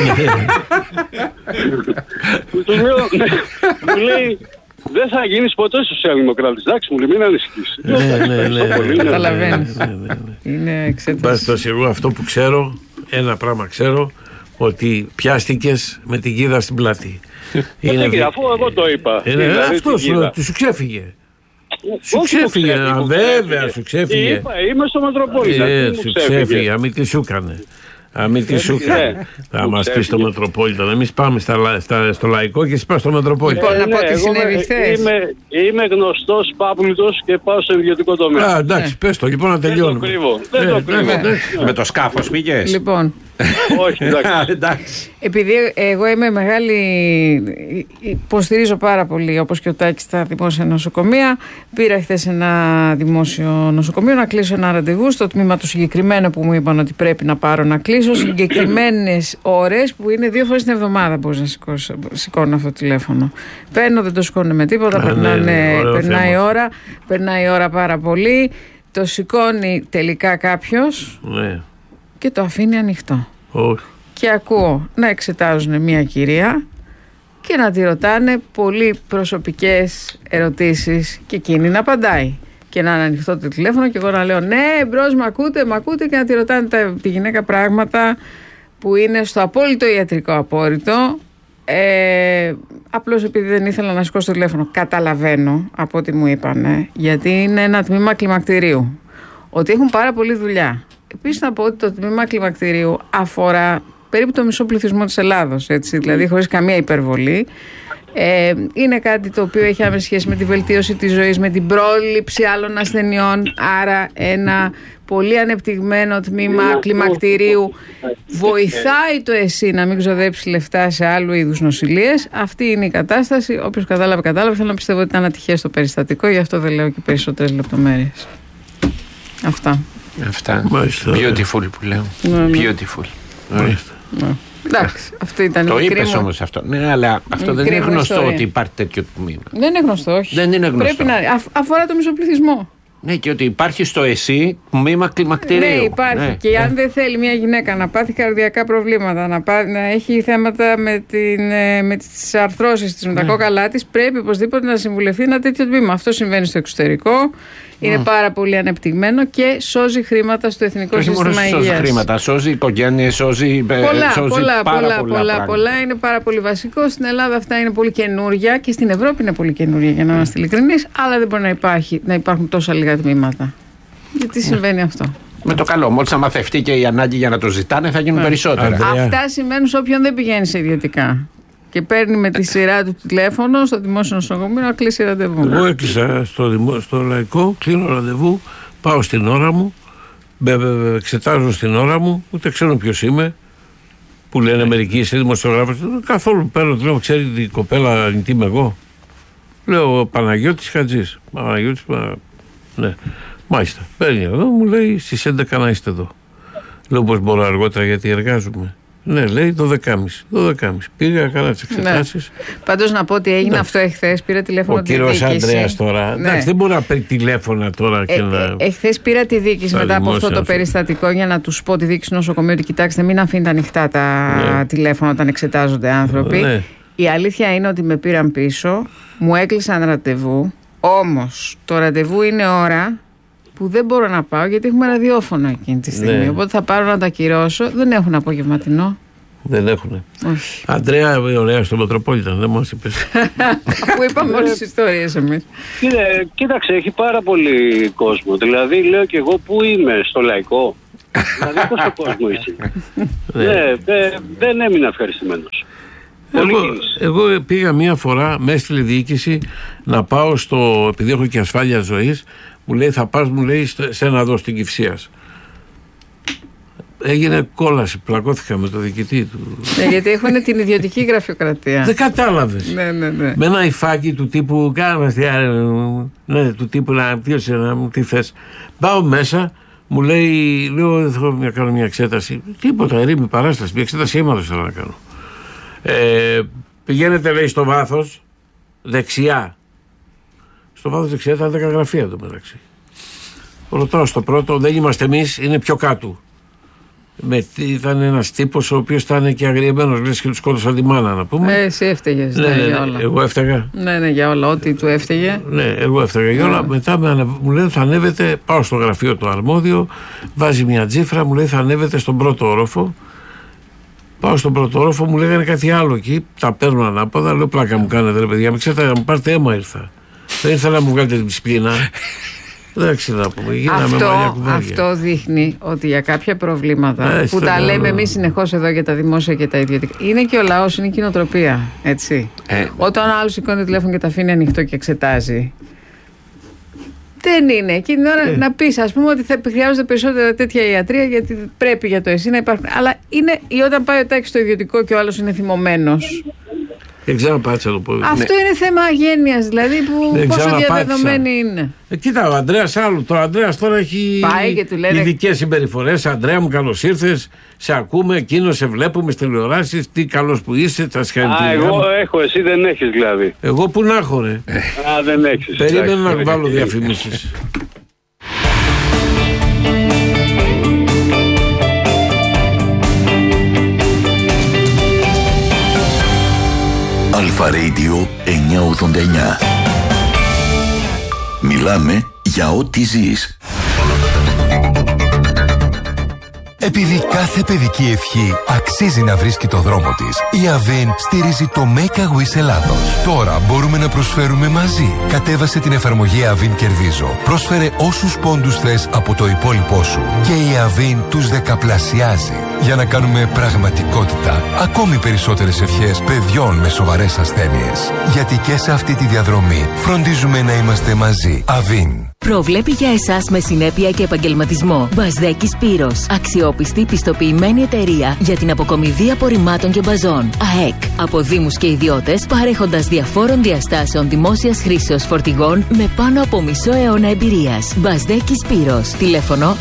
Μου λέει δεν θα γίνεις ποτέ σοσιαλδημοκράτης. Εντάξει, μου λέει μην ανησυχείς. Ναι. Καταλαβαίνεις. Είναι εξέταση. Εγώ αυτό που ξέρω, ένα πράγμα ξέρω, ότι πιάστηκες με την κίδα στην πλάτη. Αφού εγώ το είπα. Αυτό σου ξέφυγε. Σου ξέφυγε, βέβαια σου ξέφυγε. Είμαι στο Μετροπόλιταν. Σου ξέφυγε, αμή τι σου έκανε. Αμή τι σου έκανε. Θα μας πει στο Μετροπόλιταν. Εμείς πάμε στο Λαϊκό και εσύ πας στο Μετροπόλιταν. Λοιπόν, να πω τι συνέβη χθες. Είμαι γνωστός πάπλουτος και πάω στο ιδιωτικό τομέα. Εντάξει, πες το λοιπόν να τελειώνουμε. Δεν το κρύβω. Με το σκάφος πήγες? Λοιπόν. Όχι, εντάξει. Επειδή εγώ είμαι μεγάλη, υποστηρίζω πάρα πολύ, όπως και ο Τάκης, τα δημόσια νοσοκομεία. Πήρα χθες ένα δημόσιο νοσοκομείο να κλείσω ένα ραντεβού στο τμήμα του συγκεκριμένο που μου είπαν ότι πρέπει να πάρω να κλείσω συγκεκριμένες ώρες που είναι 2 φορές την εβδομάδα. Μπορείς να σηκώνω αυτό το τηλέφωνο. Παίρνω, δεν το σηκώνω με τίποτα. Περνάει η ώρα πάρα πολύ. Το σηκώνει τελικά κάποιος. Ναι. Και το αφήνει ανοιχτό. Όχι. Και ακούω να εξετάζουν μια κυρία και να τη ρωτάνε πολύ προσωπικές ερωτήσεις και εκείνη να απαντάει. Και να είναι ανοιχτό το τηλέφωνο και εγώ να λέω ναι, μπρος, μ' ακούτε και να τη ρωτάνε τη γυναίκα πράγματα που είναι στο απόλυτο ιατρικό απόρριτο. Απλώς επειδή δεν ήθελα να σηκώσω το τηλέφωνο. Καταλαβαίνω από ό,τι μου είπανε, γιατί είναι ένα τμήμα κλιμακτηρίου, ότι έχουν πάρα πολλή δουλειά. Επίσης να πω ότι το τμήμα κλιμακτηρίου αφορά περίπου το μισό πληθυσμό της Ελλάδος, έτσι, δηλαδή χωρίς καμία υπερβολή. Είναι κάτι το οποίο έχει άμεση σχέση με τη βελτίωση της ζωής, με την πρόληψη άλλων ασθενειών. Άρα ένα πολύ ανεπτυγμένο τμήμα κλιμακτηρίου βοηθάει το ΕΣΥ να μην ξοδέψει λεφτά σε άλλου είδους νοσηλίες. Αυτή είναι η κατάσταση. Όποιος κατάλαβε. Θέλω να πιστεύω ότι ήταν ατυχές το περιστατικό, γι' αυτό δεν λέω και περισσότερες λεπτομέρειες. Αυτά. Beautiful που λέω. Beautiful. Εντάξει, αυτό ήταν το είπες όμως αυτό. Ναι, αλλά αυτό δεν είναι γνωστό ότι υπάρχει τέτοιο τμήμα. Δεν είναι γνωστό, όχι. Δεν είναι γνωστό. Αφορά το μισοπληθυσμό. Ναι, και ότι υπάρχει στο ΕΣΥ τμήμα κλιμακτηρίου. Ναι, υπάρχει. Ναι. Και αν δεν θέλει μια γυναίκα να πάθει καρδιακά προβλήματα, να έχει θέματα με τις αρθρώσεις της, με τα κόκαλά της, πρέπει οπωσδήποτε να συμβουλευτεί ένα τέτοιο τμήμα. Αυτό συμβαίνει στο εξωτερικό. Είναι πάρα πολύ ανεπτυγμένο και σώζει χρήματα στο Εθνικό Σύστημα Υγείας. Σώζει χρήματα, σώζει οικογένειες, σώζει πολλά. Είναι πάρα πολύ βασικό. Στην Ελλάδα αυτά είναι πολύ καινούρια και στην Ευρώπη είναι πολύ καινούρια, για να είμαστε ειλικρινείς, αλλά δεν μπορεί να υπάρχουν τόσα λίγα τμήματα. Γιατί συμβαίνει αυτό. Με το καλό, μόλις αμαθευτεί και η ανάγκη για να το ζητάνε, θα γίνουν περισσότερα. Αυτά σημαίνουν σε όποιον δεν πηγαίνει σε ιδιωτικά. Και παίρνει με τη σειρά του τηλέφωνο στο δημόσιο νοσοκομείο να κλείσει ραντεβού. Εγώ έκλεισα στο Λαϊκό, κλείνω ραντεβού, πάω στην ώρα μου, εξετάζω στην ώρα μου, ούτε ξέρω ποιος είμαι, που λένε μερικοί είσαι δημοσιογράφος. Καθόλου παίρνω τηλέφωνο, ξέρει η κοπέλα τι είμαι εγώ. Λέω Παναγιώτης Χατζής. Παναγιώτης, ναι, μάλιστα. Παίρνει εδώ, μου λέει στις 11 να είστε εδώ. Λέω πως μπορώ αργότερα γιατί εργάζομαι. Ναι, λέει 12.30. Πήγα, έκανα τις εξετάσεις. Ναι. Πάντως να πω ότι έγινε αυτό εχθές. Πήρα τηλέφωνο τη διοίκηση. Ο κύριος Ανδρέας τώρα. Ναι. Εντάξει, δεν μπορεί να παίρνει τηλέφωνα τώρα και να. Εχθές πήρα τη διοίκηση μετά από αυτό το περιστατικό για να τους πω τη διοίκηση του νοσοκομείου ότι κοιτάξτε, μην αφήνετε ανοιχτά τα τηλέφωνα όταν εξετάζονται άνθρωποι. Ναι. Η αλήθεια είναι ότι με πήραν πίσω, μου έκλεισαν ραντεβού. Όμως το ραντεβού είναι ώρα που δεν μπορώ να πάω γιατί έχουμε ραδιόφωνο εκείνη τη στιγμή. Ναι. Οπότε θα πάρω να τα ακυρώσω. Δεν έχουν απογευματινό. Δεν έχουνε. Αντρέα, ωραία στο Μετροπόλιταν, δεν μας είπες. Αφού είπαμε όλες τις ιστορίες εμείς. Κοίταξε, έχει πάρα πολύ κόσμο. Δηλαδή, λέω και εγώ που είμαι, στο Λαϊκό. Δηλαδή, πόσο κόσμο είσαι. Δεν έμεινα ευχαριστημένος. Εγώ πήγα μία φορά μέσα στη διοίκηση να πάω επειδή έχω και ασφάλεια ζωής, μου λέει θα πας, μου λέει, σε ένα δω στην Κυφσίας. Έγινε κόλαση, πλακώθηκα με το διοικητή του. Γιατί έχουν την ιδιωτική γραφειοκρατία. Δεν κατάλαβες. Ναι. Με ένα υφάκι του τύπου, του τύπου τι θες. Πάω μέσα, μου λέει, λέω θέλω να κάνω μια εξέταση. Τίποτα, ερήμη παράσταση, μια εξέταση αίματος θέλω να κάνω. Πηγαίνετε, λέει, στο βάθος δεξιά. Στο βάθος δεξιά ήταν 10 γραφεία εδώ μεταξύ. Ρωτάω στο πρώτο, δεν είμαστε εμείς, είναι πιο κάτω. Ήταν ένας τύπος ο οποίος ήταν και αγριεμένος, λες και του σκότωσαν τη μάνα, να πούμε. Εσύ έφταιγες. Ναι, για όλα. Εγώ έφταιγα. Ναι, για όλα, ό,τι του έφταιγε. Ναι, εγώ έφταιγα για όλα. Μετά μου λένε θα ανέβετε, πάω στο γραφείο το αρμόδιο, βάζει μια τζίφρα, μου λέει θα ανέβετε στον πρώτο όροφο. Πάω στον πρώτο όροφο, μου λέγανε κάτι άλλο εκεί, τα παίρνω ανάποδα, λέω πλάκα μου κάνετε ρε παιδιά, ξέρετε να μου πάρετε αίμα ήρθα. Δεν ήρθα να μου βγάλετε την σπίνα. Εντάξει να πούμε, αυτό δείχνει ότι για κάποια προβλήματα που τα λέμε εμείς συνεχώς εδώ για τα δημόσια και τα ιδιωτικά, είναι και ο λαός, είναι η κοινοτροπία, έτσι. Όταν ο άλλος σηκώνει το τηλέφωνο και τα αφήνει ανοιχτό και εξετάζει, δεν είναι εκείνη την ώρα να πεις, ας πούμε, ότι θα χρειάζονται περισσότερα τέτοια ιατρία γιατί πρέπει για το εσύ να υπάρχουν. Αλλά είναι όταν πάει ο Τάκης στο ιδιωτικό και ο άλλος είναι θυμωμένος. Δεν ξέρω να πάτησα το πόδι. Αυτό είναι θέμα αγένειας, δηλαδή που πόσο διαδεδομένη είναι. Κοίτα, ο Ανδρέας άλλο. Το Ανδρέας τώρα έχει ειδικές συμπεριφορές. Ανδρέα μου, καλώς ήρθες. Σε ακούμε, εκείνο σε βλέπουμε στις τηλεοράσεις. Τι καλός που είσαι, τα συγχαρητήρια. Εγώ έχω, εσύ δεν έχεις δηλαδή. Εγώ που να έχω, ρε. Δεν έχεις. Περίμενα να βάλω διαφημίσεις. Αλφα Radio 989. Μιλάμε για ό,τι ζεις. Επειδή κάθε παιδική ευχή αξίζει να βρίσκει το δρόμο της, η Avin στηρίζει το Make a Wish Ελλάδος. Τώρα μπορούμε να προσφέρουμε μαζί. Κατέβασε την εφαρμογή Avin Κερδίζω. Πρόσφερε όσους πόντους θες από το υπόλοιπό σου και η Avin τους δεκαπλασιάζει. Για να κάνουμε πραγματικότητα ακόμη περισσότερες ευχές παιδιών με σοβαρές ασθένειες. Γιατί και σε αυτή τη διαδρομή φροντίζουμε να είμαστε μαζί. Avin. Προβλέπει για εσάς με συνέπεια και επαγγελματισμό. Μπαζδέκης Πύρος. Αξιόπιστη πιστοποιημένη εταιρεία για την αποκομιδή απορριμμάτων και μπαζών. ΑΕΚ. Από δήμους και ιδιώτες, παρέχοντας διαφόρων διαστάσεων δημόσιας χρήσεως φορτηγών με πάνω από μισό αιώνα εμπειρίας. Μπαζδέκης Πύρος. Τηλέφωνο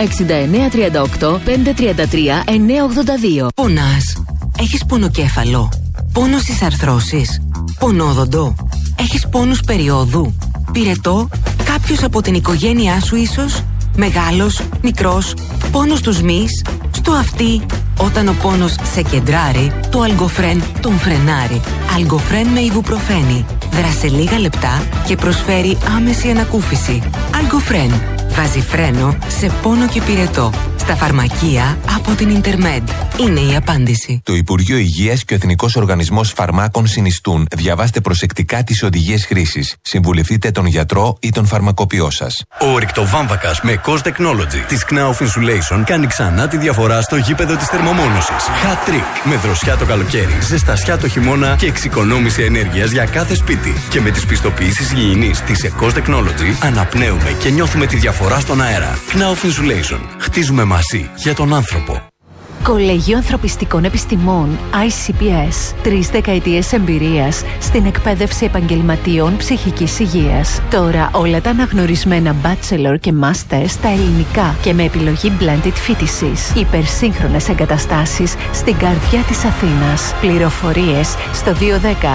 6938 533 982. Πονάς. Έχεις πονοκέφαλο. Πόνο στις αρθρώσεις. Πονόδοντο. Έχεις πόνους περιόδου. Πυρετό. Κάποιος από την οικογένειά σου ίσως. Μεγάλος, μικρός. Πόνος στους μυς. Στο αυτί. Όταν ο πόνος σε κεντράρει, το Αλγκοφρέν τον φρενάρει. Αλγκοφρέν με ιβουπροφένη. Δράσε λίγα λεπτά και προσφέρει άμεση ανακούφιση. Αλγκοφρέν. Βάζει φρένο σε πόνο και πυρετό. Στα φαρμακεία από την Ιντερμέντ. Είναι η απάντηση. Το Υπουργείο Υγείας και ο Εθνικός Οργανισμός Φαρμάκων συνιστούν. Διαβάστε προσεκτικά τις οδηγίες χρήσης. Συμβουλευτείτε τον γιατρό ή τον φαρμακοποιό σας. Ο ρηκτοβάμβακας με Cost Technology της Knauf Insulation κάνει ξανά τη διαφορά στο γήπεδο της θερμομόνωσης. Hat trick. Με δροσιά το καλοκαίρι, ζεστασιά το χειμώνα και εξοικονόμηση ενέργειας για κάθε σπίτι. Και με τις πιστοποιήσεις υγιεινής της Cost Technology αναπνέουμε και νιώθουμε τη διαφορά στον αέρα. Knauf Insulation. Χτίζουμε μαζί για τον άνθρωπο. Κολέγιο Ανθρωπιστικών Επιστημών ICPS. 3 δεκαετίες εμπειρίας στην εκπαίδευση επαγγελματίων ψυχικής υγείας. Τώρα όλα τα αναγνωρισμένα bachelor και master στα ελληνικά και με επιλογή blended φοιτησης. Υπερσύγχρονες εγκαταστάσεις στην καρδιά της Αθήνας. Πληροφορίες στο 210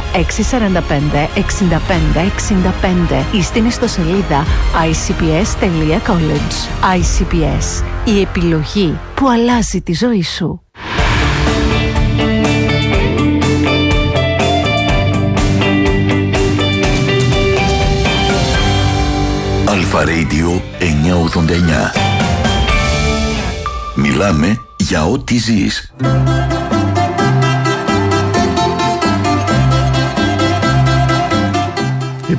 645 65 65 ή στην ιστοσελίδα icps.college. ICPS. Η επιλογή που αλλάζει τη ζωή σου. Αλφα Radio 989. Μιλάμε για ό,τι ζεις.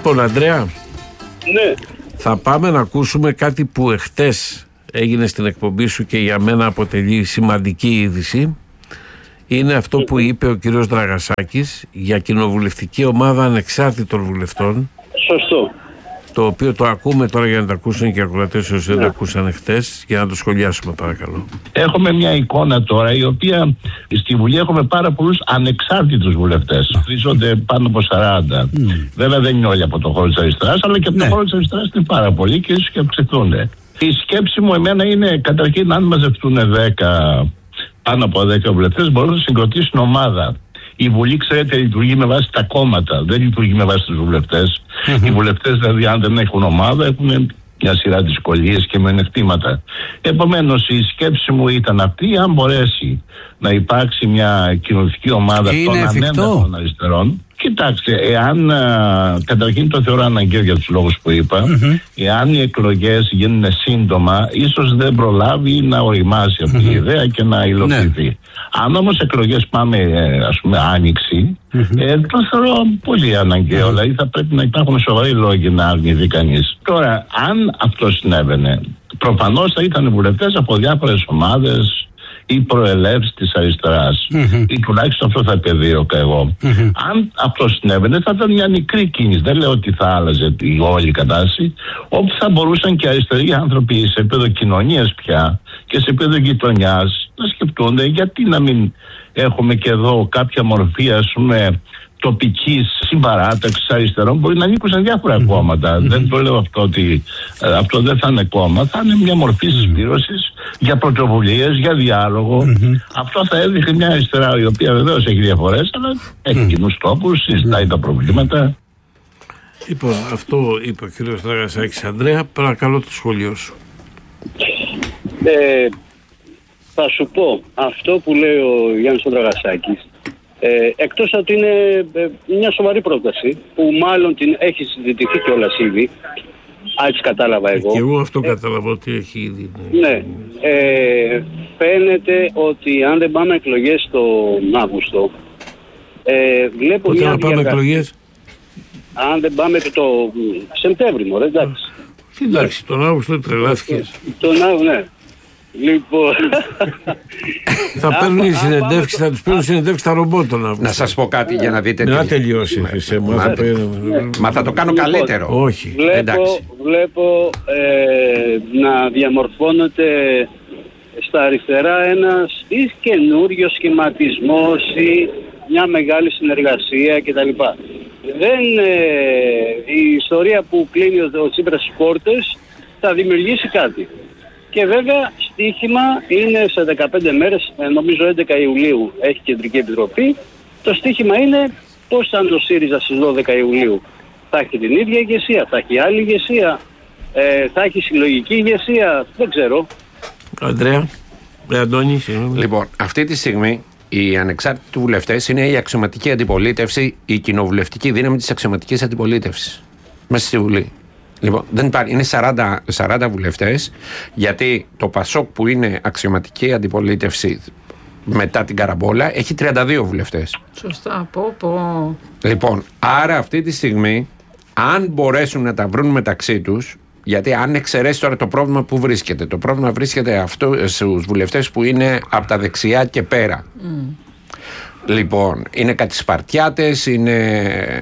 Λοιπόν, Ανδρέα, Ναι. θα πάμε να ακούσουμε κάτι που εχθές έγινε στην εκπομπή σου και για μένα αποτελεί σημαντική είδηση. Είναι αυτό που είπε ο κύριος Δραγασάκης για κοινοβουλευτική ομάδα ανεξάρτητων βουλευτών. Σωστό. Το οποίο το ακούμε τώρα για να το ακούσουν και οι ακροατές όσοι δεν το ακούσαν χτες, για να το σχολιάσουμε παρακαλώ. Έχουμε μια εικόνα τώρα η οποία στη Βουλή έχουμε πάρα πολλούς ανεξάρτητους βουλευτές. Χρήζονται πάνω από 40. Βέβαια δεν είναι όλοι από το χώρο της αριστεράς, αλλά και από το χώρο της αριστεράς είναι πάρα πολλοί και ίσως και αυξηθούν. Η σκέψη μου εμένα είναι καταρχήν αν μαζευτούν 10, πάνω από 10 βουλευτές μπορούν να συγκροτήσουν ομάδα. Η Βουλή, ξέρετε, λειτουργεί με βάση τα κόμματα, δεν λειτουργεί με βάση τους βουλευτές. Οι βουλευτές, δηλαδή, αν δεν έχουν ομάδα, έχουν μια σειρά δυσκολίες και μειονεκτήματα. Επομένως, η σκέψη μου ήταν αυτή, αν μπορέσει να υπάρξει μια κοινωνική ομάδα των ανένταχων αριστερών. Κοιτάξτε, εάν καταρχήν το θεωρώ αναγκαίο για τους λόγους που είπα, εάν οι εκλογές γίνουν σύντομα, ίσως δεν προλάβει να οριμάσει αυτή η ιδέα και να υλοποιηθεί. Αν όμως εκλογές πάμε, ας πούμε, άνοιξη, το θεωρώ πολύ αναγκαίο. Δηλαδή θα πρέπει να υπάρχουν σοβαροί λόγοι να αρνηθεί κανείς. Τώρα, αν αυτό συνέβαινε, προφανώς θα ήταν βουλευτές από διάφορες ομάδες ή προελεύσεις της αριστεράς. Ή τουλάχιστον αυτό θα επεδίωκα εγώ. Αν αυτό συνέβαινε, θα ήταν μια μικρή κίνηση. Δεν λέω ότι θα άλλαζε η όλη κατάσταση, όπου θα μπορούσαν και αριστεροί άνθρωποι σε επίπεδο κοινωνίας πια και σε επίπεδο γειτονιάς να σκεφτούνται γιατί να μην έχουμε και εδώ κάποια μορφή, ας πούμε, τοπικής συμπαράταξης αριστερών. Μπορεί να ανήκουν σε διάφορα κόμματα. Δεν το λέω αυτό ότι αυτό δεν θα είναι κόμμα, θα είναι μια μορφή συσπήρωσης για πρωτοβουλίες, για διάλογο. Αυτό θα έδειχνε μια αριστερά η οποία βεβαίως έχει διαφορές, αλλά έχει κοινούς τόπους, συζητάει τα προβλήματα. Λοιπόν, αυτό είπε ο κύριος Δραγασάκης. Ανδρέα, παρακαλώ το σχόλιο σου. Θα σου πω, αυτό που λέει ο Γιάννης Δραγασάκης, εκτός ότι είναι μια σοβαρή πρόταση που μάλλον την έχει συζητηθεί κιόλας ήδη, έτσι κατάλαβα εγώ. Και εγώ αυτό κατάλαβα ότι έχει ήδη. Ναι. Φαίνεται ότι αν δεν πάμε εκλογές τον Αύγουστο, βλέπω πότε μια να πάμε εκλογές? Αν δεν πάμε και το Σεπτέμβρη, μωρέ, εντάξει. Εντάξει, τον Αύγουστο τρελάθηκες. Τον Αύγουστο, ναι. Λοιπόν. Θα παίρνουν συνεντεύξεις, θα τους παίρνουν συνεντεύξεις στα ρομπότ τον Αύγουστο. Να σας πω κάτι για να δείτε. Να τελειώσει. Μα θα το κάνω καλύτερο. Όχι. Βλέπω να διαμορφώνεται στα αριστερά ένας ή καινούριος σχηματισμός ή μια μεγάλη συνεργασία κτλ. Η ιστορία που κλείνει ο Τσίπρας στις πόρτες θα δημιουργήσει κάτι. Και βέβαια στοίχημα είναι σε 15 μέρες, νομίζω 11 Ιουλίου έχει κεντρική επιτροπή. Το στοίχημα είναι πώς αν το ΣΥΡΙΖΑ στις 12 Ιουλίου θα έχει την ίδια ηγεσία, θα έχει άλλη ηγεσία, θα έχει συλλογική ηγεσία, δεν ξέρω. Ανδρέα, Αντώνη, λοιπόν, αυτή τη στιγμή οι ανεξάρτητοι βουλευτές είναι η αξιωματική αντιπολίτευση, η κοινοβουλευτική δύναμη της αξιωματικής αντιπολίτευσης μέσα στη Βουλή. Λοιπόν, δεν υπάρχει, είναι 40 βουλευτές, γιατί το ΠΑΣΟΚ που είναι αξιωματική αντιπολίτευση μετά την Καραμπόλα έχει 32 βουλευτές. Σωστά, Λοιπόν, άρα αυτή τη στιγμή, αν μπορέσουν να τα βρουν μεταξύ τους, γιατί αν εξαιρέσει τώρα το πρόβλημα που βρίσκεται, το πρόβλημα βρίσκεται στους βουλευτές που είναι από τα δεξιά και πέρα. Λοιπόν, είναι κάτι Σπαρτιάτες, είναι...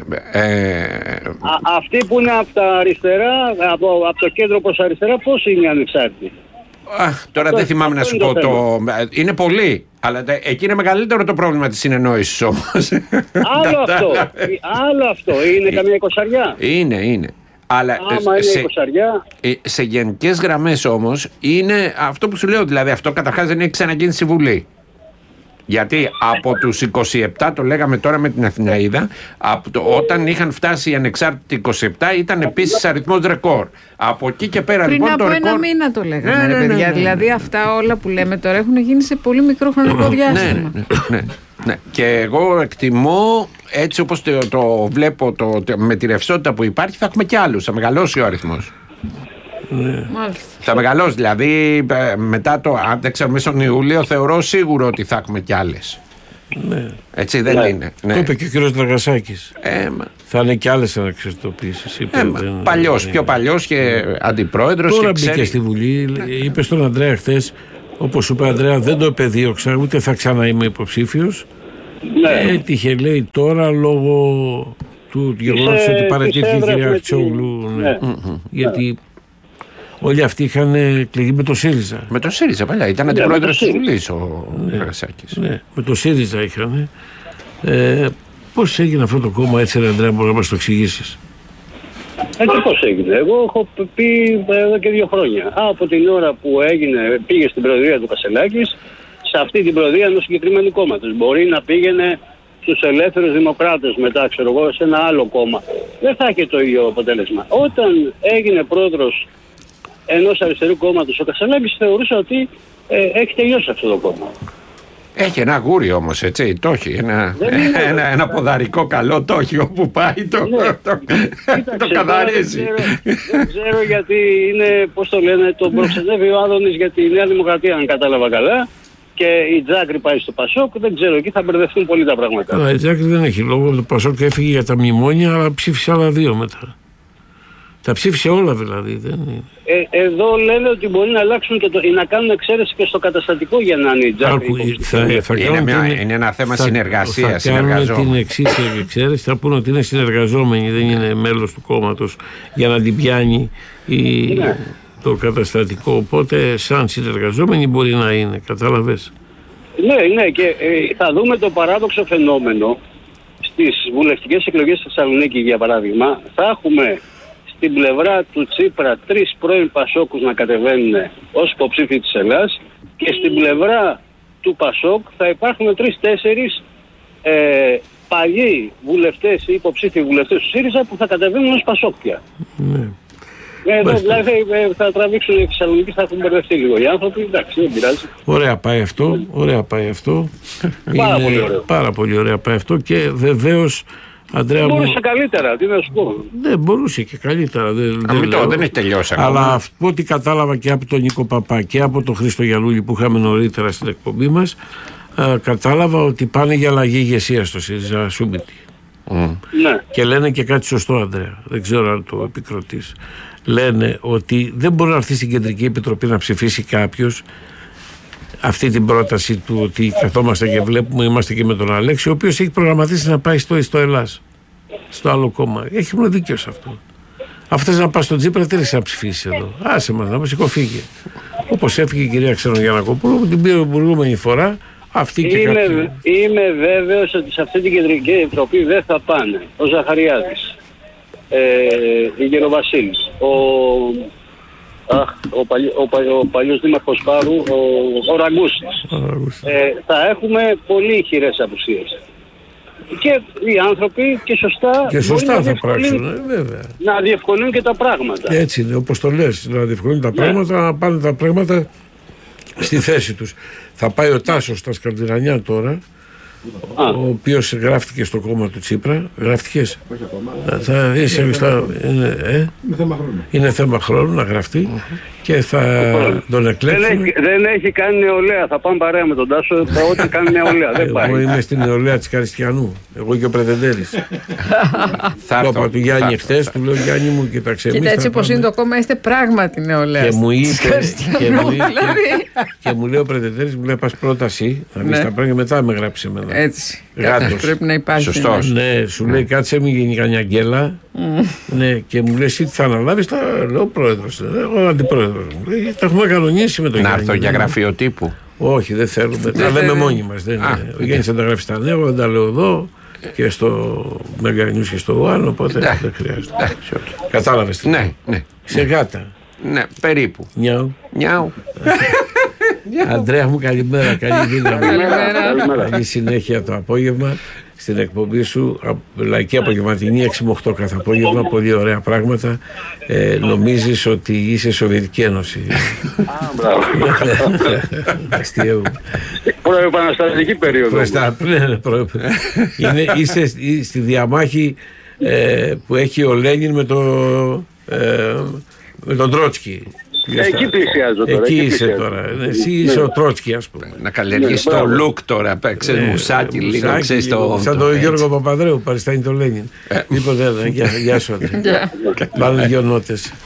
Αυτοί που είναι από τα αριστερά, από το κέντρο προς αριστερά, πώς είναι ανεξάρτητοι? Τώρα δεν θυμάμαι να σου πω το... Είναι πολλοί, αλλά εκεί είναι μεγαλύτερο το πρόβλημα της συνεννόησης όμως. Άλλο αυτό, είναι καμία 20. Είναι. Αλλά σε γενικές γραμμές όμως είναι αυτό που σου λέω, δηλαδή αυτό καταρχάς δεν έχει ξαναγίνει στη Βουλή. Γιατί από τους 27, το λέγαμε τώρα με την Αθηναΐδα, όταν είχαν φτάσει οι ανεξάρτητοι 27 ήταν επίσης αριθμός ρεκόρ. Από εκεί και πέρα πριν λοιπόν από το ρεκόρ... ένα μήνα το λέγαμε, ρε παιδιά. Δηλαδή αυτά όλα που λέμε τώρα έχουν γίνει σε πολύ μικρό χρονικό διάστημα. Ναι. Και εγώ εκτιμώ, έτσι όπως το βλέπω με τη ρευστότητα που υπάρχει, θα έχουμε κι άλλους, θα μεγαλώσει ο αριθμός. Θα μεγαλώσει, δηλαδή μετά αν δεν ξέρω, μέσα στον Ιούλιο θεωρώ σίγουρο ότι θα έχουμε κι άλλες. Ναι. Έτσι δεν είναι. Το είπε και ο κύριος Δραγασάκης. Θα είναι και άλλες αναξαρτητοποίησεις. Παλιός, πιο παλιός και αντιπρόεδρος. Τώρα μπήκε στη Βουλή, είπε στον Ανδρέα χθες, όπως σου είπε, Ανδρέα, δεν το επεδίωξα, ούτε θα ξανά είμαι υποψήφιος. Έτυχε, λέει, τώρα λόγω του γεγονότος ότι παραιτήθηκε η κυρία Αξιόγλου. Γιατί όλοι αυτοί είχαν κληγεί με το ΣΥΡΙΖΑ. Με το ΣΥΡΙΖΑ παλιά, ήταν αντιπρόεδρος της Βουλής ο Δραγασάκης. Ναι, με το ΣΥΡΙΖΑ είχαν. Πώς έγινε αυτό το κόμμα έτσι, Ανδρέα, μπορεί να μας το εξηγήσεις? Έτσι πώς έγινε. Εγώ έχω πει εδώ και 2 χρόνια. Από την ώρα που πήγε στην προεδρία του Κασελάκης, σε αυτή την προεδρία ενός συγκεκριμένου κόμματος. Μπορεί να πήγαινε στους ελεύθερους δημοκράτες μετά, ξέρω εγώ, σε ένα άλλο κόμμα. Δεν θα είχε το ίδιο αποτέλεσμα. Όταν έγινε πρόεδρος ενός αριστερού κόμματος ο Κασελάκης, θεωρούσα ότι έχει τελειώσει αυτό το κόμμα. Έχει ένα γούρι όμως, έτσι, το έχει, ένα ποδαρικό καλό, το έχει όπου πάει, το καθαρίζει. Δεν ξέρω γιατί είναι, πώς το λένε, τον προξενεύει ο Άδωνης για τη Νέα Δημοκρατία, αν κατάλαβα καλά, και η Τζάκρη πάει στο Πασόκ, δεν ξέρω, εκεί θα μπερδευτούν πολύ τα πράγματα. Η Τζάκρη δεν έχει λόγο, το Πασόκ έφυγε για τα μνημόνια, αλλά ψήφισε άλλα 2 μετά. Τα ψήφισε όλα δηλαδή. Εδώ λένε ότι μπορεί να αλλάξουν και να κάνουν εξαίρεση και στο καταστατικό για να είναι η Τζάκρη. Είναι ένα θέμα συνεργασίας. Θα κάνουν την εξής εξαίρεση, θα πούνε ότι είναι συνεργαζόμενοι, δεν είναι μέλος του κόμματος για να την πιάνει το καταστατικό. Οπότε σαν συνεργαζόμενοι μπορεί να είναι, κατάλαβες? Ναι, και θα δούμε το παράδοξο φαινόμενο στις βουλευτικές εκλογές στη Θεσσαλονίκη, για παράδειγμα. Θα έχουμε στην πλευρά του Τσίπρα 3 πρώην Πασόκους να κατεβαίνουν ως υποψήφοι της Ελλάδας, και στην πλευρά του Πασόκ θα υπάρχουν 3-4 παλιοί βουλευτές ή υποψήφοι βουλευτές του ΣΥΡΙΖΑ που θα κατεβαίνουν ως Πασόκια. Εδώ δηλαδή θα τραβήξουν οι Θεσσαλονίκοι, θα έχουν μπερδευτεί λίγο οι άνθρωποι. Εντάξει, δεν πειράζει. Ωραία πάει αυτό. Πάρα πολύ ωραία πάει αυτό, και βεβαίως, Ανδρέα, μπορούσε καλύτερα, τι να σου πω. Δεν μπορούσε και καλύτερα. Δεν έχει τελειώσει ακόμα. Αλλά από ό,τι κατάλαβα και από τον Νίκο Παπά και από τον Χρήστο Γιαλούλη που είχαμε νωρίτερα στην εκπομπή μας, κατάλαβα ότι πάνε για αλλαγή ηγεσία στο ΣΥΡΙΖΑ Σούμπητη. Ναι. Και λένε και κάτι σωστό, Ανδρέα. Δεν ξέρω αν το επικροτείς. Λένε ότι δεν μπορεί να έρθει στην Κεντρική Επιτροπή να ψηφίσει κάποιος αυτή την πρόταση του ότι καθόμαστε και βλέπουμε, είμαστε και με τον Αλέξη, ο οποίος έχει προγραμματίσει να πάει στο Ελλάς, στο άλλο κόμμα. Έχουν δίκιο σε αυτό. Αυτές να πας στον Τσίπρα, τι να ψηφίσει εδώ? Άσε μας να μας σηκωφύγει. Όπως έφυγε η κυρία Ξενογιαννακοπούλου που την πήρε την προηγούμενη φορά. Είμαι βέβαιος ότι σε αυτή την Κεντρική Επιτροπή δεν θα πάνε ο Ζαχαριάδης, η Γεροβασίλης, ο παλιός δήμαρχος Πάρου, ο Ραγκούσης. Θα έχουμε πολύ ηχηρές απουσίες. Και οι άνθρωποι και σωστά θα πράξουν, βέβαια. Να διευκολύνουν και τα πράγματα. Έτσι είναι, όπως το λες, να διευκολύνουν τα πράγματα, να πάνε τα πράγματα στη θέση τους. Θα πάει ο Τάσος στα Σκαρδινανιά τώρα, ο οποίος γράφτηκε στο κόμμα του Τσίπρα. Γράφτηκες? Όχι ακόμα. Θα είσαι είναι θέμα χρόνου να γραφτεί και θα τον εκλέξουμε. Δεν έχει κάνει νεολαία. Θα πάμε παρέα με τον Τάσο όταν κάνει νεολαία. Δεν πάει. Εγώ είμαι στην νεολαία της Καριστιανού. Εγώ και ο Πρετεντέλης. Το είπα του Γιάννη χθες, του λέω Γιάννη μου, κοίταξε. Κοίτα, έτσι πως είναι το κόμμα, είστε πράγματι νεολαία. Και μου είπε, και μου λέει ο Πρετεντέλης, μου λέει πας πρόταση να δεις τα πράγματα και μετά με γράψει εμένα. Έτσι. Πρέπει να υπάρχει. Σωστός. Ναι, σου λέει κάτσε μην γίνει κανένα γκέλα. Ναι, και μου λέει εσύ τι θα αναλάβεις? Τα λέω πρόεδρος, εγώ αντιπρόεδρος. Τα έχουμε κανονίσει με τον Γιάννη. Να έρθω για γραφείο τύπου. Όχι, δεν θέλουμε. Τα λέμε μόνοι μας. Ο Γιάννης θα τα γράφει στα νέα, δεν τα λέω εδώ και στο Μεγανιούς και στο One, οπότε δεν χρειάζεται. Κατάλαβες τι? Ναι. Σε γάτα. Ναι, περίπου. Νιάου. Ανδρέα μου, καλημέρα, καλή δύναμη. Καλή συνέχεια το απόγευμα στην εκπομπή σου, λαϊκή απογευματινή 6 με 8 κάθε απόγευμα, πολύ ωραία πράγματα. Νομίζεις ότι είσαι Σοβιετική Ένωση? Αστείο. Προεπαναστατική περίοδο. Είσαι στη διαμάχη που έχει ο Λένιν με τον Τρότσκι. Εκεί πλησιάζω τώρα. Εκεί είσαι τώρα. Εσύ είσαι ο Τρότσκι, ας πούμε. Να καλλιεργήσει το look τώρα. Παίξε μουσάκι λίγο. Σαν τον Γιώργο Παπανδρέου, παριστάνει το Λένιν. Λοιπόν, γεια σου. Πάνε 2 νότες.